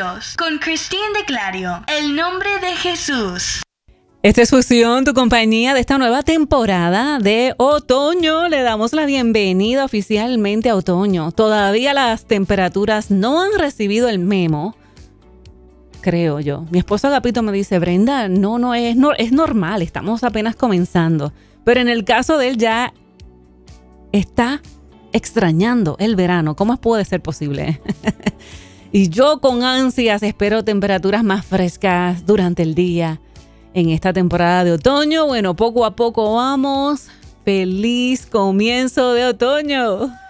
Dios, con Christine de Clario, el nombre de Jesús. Esta es Fusión, tu compañía de esta nueva temporada de otoño. Le damos la bienvenida oficialmente a otoño. Todavía las temperaturas no han recibido el memo, creo yo. Mi esposo Agapito me dice, Brenda, es normal, estamos apenas comenzando. Pero en el caso de él ya está extrañando el verano. ¿Cómo puede ser posible? Y yo con ansias espero temperaturas más frescas durante el día en esta temporada de otoño. Bueno, poco a poco vamos. Feliz comienzo de otoño.